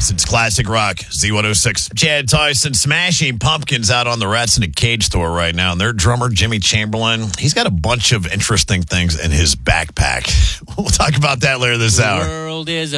Yes, it's classic rock. Z106. Chad Tyson, Smashing Pumpkins out on the Rats in a Cage tour right now. And their drummer, Jimmy Chamberlain, he's got a bunch of interesting things in his backpack. We'll talk about that later this hour. The world is